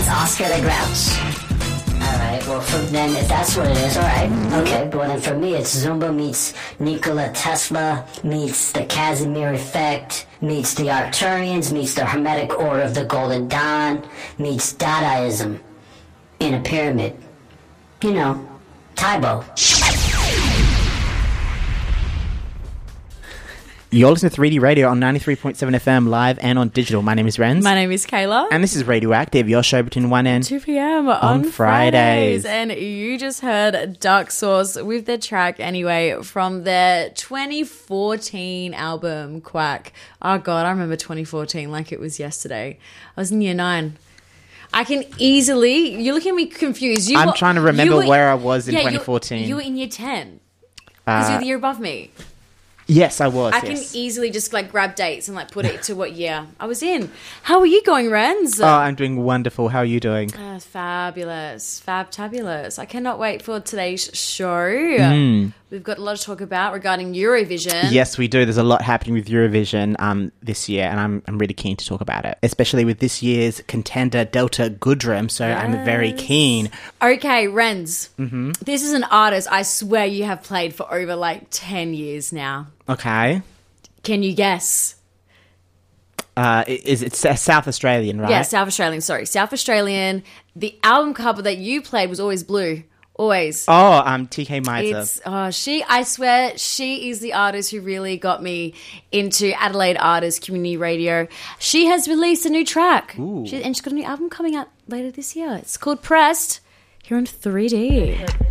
Oscar the Grouch. Alright, well, then if that's what it is, alright. Okay, but then for me, it's Zumba meets Nikola Tesla, meets the Casimir Effect, meets the Arcturians, meets the Hermetic Order of the Golden Dawn, meets Dadaism in a pyramid. You know, Taibo. You're listening to 3D Radio on 93.7 FM live and on digital. My name is Renz. My name is Kayla. And this is Radioactive, your show between 1 and 2 p.m. on Fridays. And you just heard Dark Source with their track Anyway from their 2014 album Quack. Oh God, I remember 2014 like it was yesterday. I was in year 9. I can easily... You're looking at me confused. I'm trying to remember where I was in 2014. You were in year 10. Because you're the year above me. Yes, I was. I can easily just like grab dates and like put it to what year I was in. How are you going, Renz? Oh, I'm doing wonderful. How are you doing? Fabulous. Fabtabulous. I cannot wait for today's show. We've got a lot to talk about regarding Eurovision. Yes, we do. There's a lot happening with Eurovision this year, and I'm really keen to talk about it, especially with this year's contender, Delta Goodrem, so yes. I'm very keen. Okay, Renz. This is an artist I swear you have played for over like 10 years now. Okay. Can you guess? It's South Australian, right? Yeah, South Australian, sorry. South Australian. The album cover that you played was always blue. Always. Oh, TK Mizer. I swear, she is the artist who really got me into Adelaide Artists Community Radio. She has released a new track. And she's got a new album coming out later this year. It's called Pressed, here on 3D.